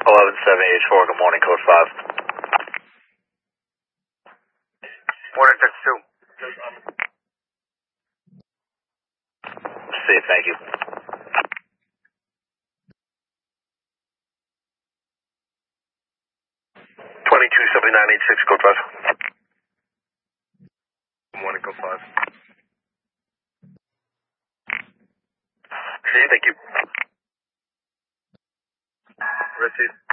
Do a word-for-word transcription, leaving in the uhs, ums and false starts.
eleven seven H four, good morning, code five. Morning, six two. See, thank you. twenty-two seventy-nine eighty-six, code five. Good morning, code five. See, thank you. Receive.